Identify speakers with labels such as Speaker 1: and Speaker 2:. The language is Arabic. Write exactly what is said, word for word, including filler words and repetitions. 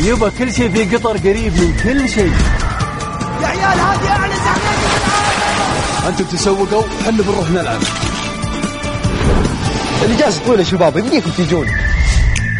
Speaker 1: يبا كل شيء في قطر قريب من كل شيء.
Speaker 2: يا عيال هذه أعلى زحمة.
Speaker 1: أنتم تسوقوا، حنا بنروح نلعب.
Speaker 3: الإجازة طويلة شباب، يمديكم تجون.